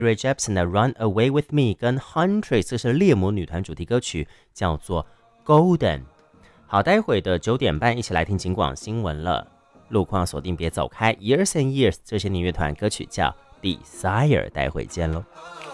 Ray Jepsen 的 Run Away With Me 跟 Huntress 这是猎魔女团主题歌曲，叫做 Golden。 好，待会的9点半一起来听警广新闻了。路况锁定别走开， Years and Years 这些年乐团歌曲叫 Desire， 待会见咯。